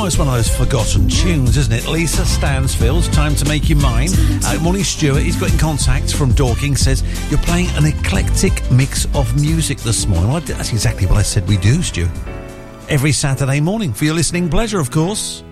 it's one of those forgotten tunes, isn't it? Lisa Stansfield's Time to Make You Mine. Morning, Stuart. He's got in contact from Dorking. Says, you're playing an eclectic mix of music this morning. Well, that's exactly what I said we do, Stuart. Every Saturday morning for your listening pleasure, of course.